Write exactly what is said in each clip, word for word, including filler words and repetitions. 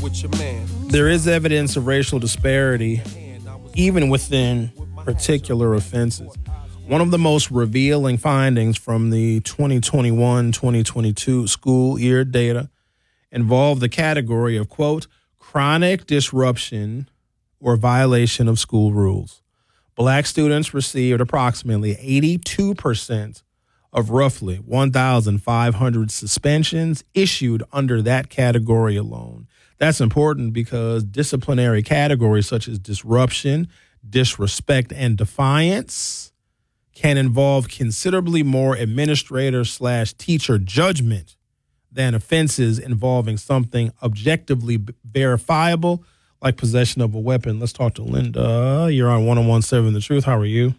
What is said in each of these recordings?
with your man. There is evidence of racial disparity, even within particular offenses. One of the most revealing findings from the twenty twenty-one twenty twenty-two school year data involved the category of, quote, chronic disruption or violation of school rules. Black students received approximately eighty-two percent of roughly one thousand five hundred suspensions issued under that category alone. That's important because disciplinary categories such as disruption, disrespect, and defiance can involve considerably more administrator slash teacher judgment than offenses involving something objectively verifiable like possession of a weapon. Let's talk to Linda. You're on one oh one seven The Truth. How are you?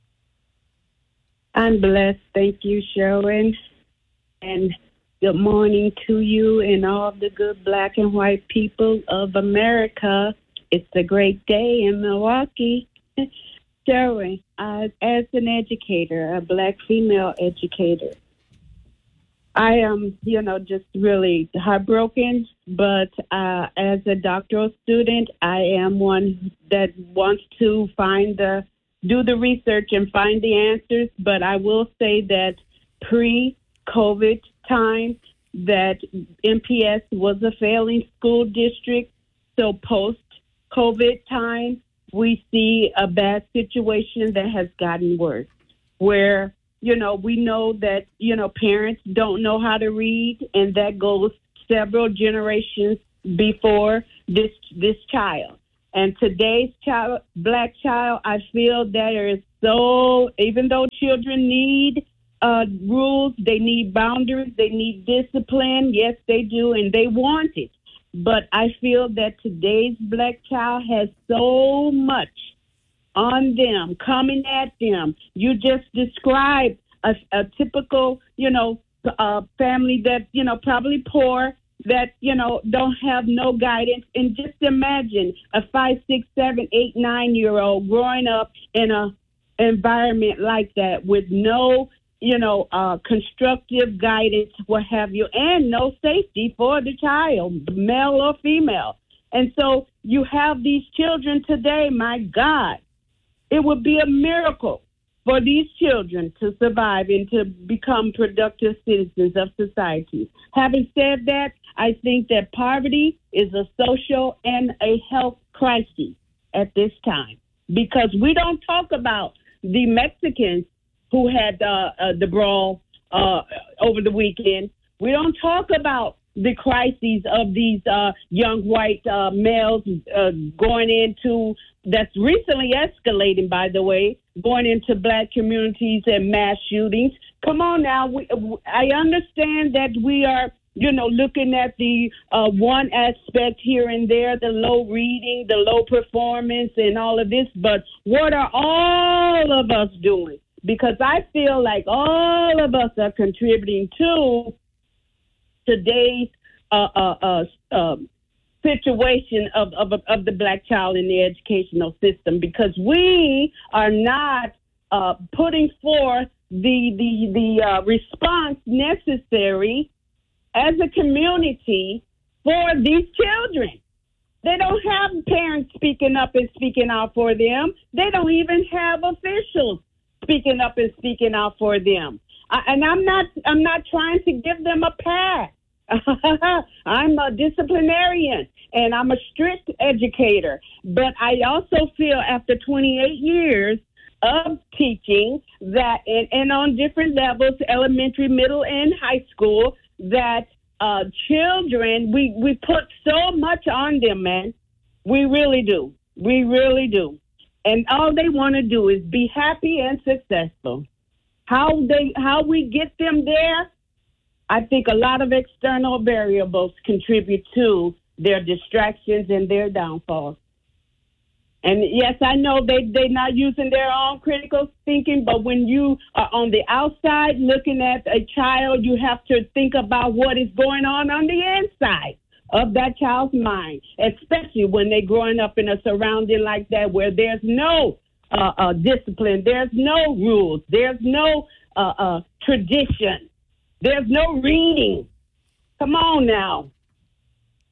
I'm blessed. Thank you, Sherwin. And good morning to you and all the good black and white people of America. It's a great day in Milwaukee. Sherwin, uh, as an educator, a black female educator, I am, you know, just really heartbroken, but uh, as a doctoral student, I am one that wants to find the, do the research and find the answers. But I will say that pre-COVID time, that M P S was a failing school district. So post-COVID time, we see a bad situation that has gotten worse, where you know, we know that, you know, parents don't know how to read, and that goes several generations before this this child. And today's child, black child, I feel there is so, even though children need uh, rules, they need boundaries, they need discipline. Yes, they do, and they want it. But I feel that today's black child has so much on them, coming at them. You just described a, a typical, you know, uh, family that, you know, probably poor, that, you know, don't have no guidance. And just imagine a five, six, seven, eight, nine-year-old growing up in a environment like that with no, you know, uh, constructive guidance, what have you, and no safety for the child, male or female. And so you have these children today, my God. It would be a miracle for these children to survive and to become productive citizens of society. Having said that, I think that poverty is a social and a health crisis at this time, because we don't talk about the Mexicans who had uh, uh, the brawl uh, over the weekend. We don't talk about the crises of these uh, young white uh, males uh, going into, that's recently escalating, by the way, going into black communities and mass shootings. Come on now. We, I understand that we are, you know, looking at the uh, one aspect here and there, the low reading, the low performance and all of this, but what are all of us doing? Because I feel like all of us are contributing to today's uh, uh, uh, uh, situation of, of of the black child in the educational system, because we are not uh, putting forth the the the uh, response necessary as a community for these children. They don't have parents speaking up and speaking out for them. They don't even have officials speaking up and speaking out for them. I, and I'm not I'm not trying to give them a pass. I'm a disciplinarian and I'm a strict educator. But I also feel after twenty-eight years of teaching that, and, and on different levels, elementary, middle, and high school, that uh, children, we, we put so much on them, man. We really do. We really do. And all they want to do is be happy and successful. How they, how we get them there, I think a lot of external variables contribute to their distractions and their downfalls. And yes, I know they, they're not using their own critical thinking, but when you are on the outside looking at a child, you have to think about what is going on on the inside of that child's mind, especially when they're growing up in a surrounding like that where there's no uh, uh, discipline, there's no rules, there's no uh, uh, tradition, there's no reading. Come on now.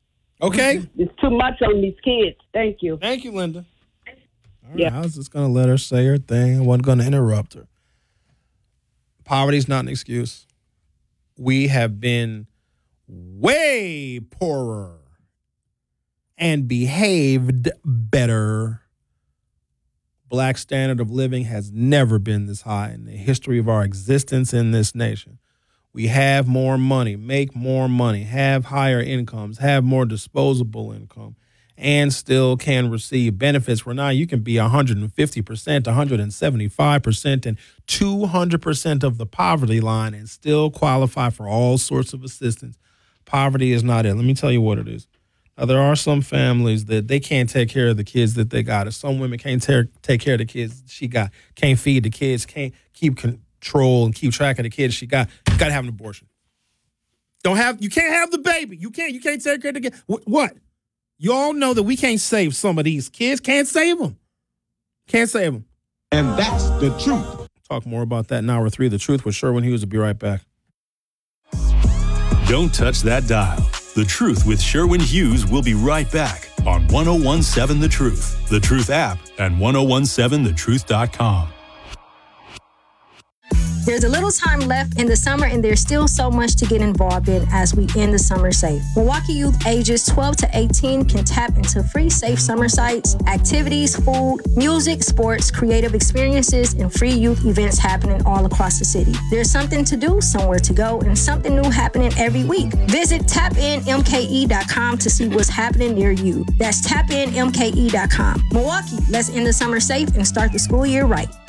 Okay. It's too much on these kids. Thank you. Thank you, Linda. All right, Yeah. I was just going to let her say her thing. I wasn't going to interrupt her. Poverty's not an excuse. We have been way poorer and behaved better. Black standard of living has never been this high in the history of our existence in this nation. We have more money, make more money, have higher incomes, have more disposable income, and still can receive benefits where now you can be one hundred fifty percent, one hundred seventy-five percent, and two hundred percent of the poverty line and still qualify for all sorts of assistance. Poverty is not it. Let me tell you what it is. Now, there are some families that they can't take care of the kids that they got. Or some women can't ter- take care of the kids she got, can't feed the kids, can't keep control and keep track of the kids she got. You got to have an abortion. Don't have, you can't have the baby. You can't, you can't take care of the kid. What? You all know that we can't save some of these kids. Can't save them. Can't save them. And that's the truth. Talk more about that in hour three. The Truth with Sherwin Hughes. Will be right back. Don't touch that dial. The Truth with Sherwin Hughes will be right back on one oh one seven The Truth, The Truth app, and ten seventeen the truth dot com. There's a little time left in the summer, and there's still so much to get involved in as we end the summer safe. Milwaukee youth ages twelve to eighteen can tap into free safe summer sites, activities, food, music, sports, creative experiences, and free youth events happening all across the city. There's something to do, somewhere to go, and something new happening every week. Visit tap in m k e dot com to see what's happening near you. That's tap in m k e dot com. Milwaukee, let's end the summer safe and start the school year right.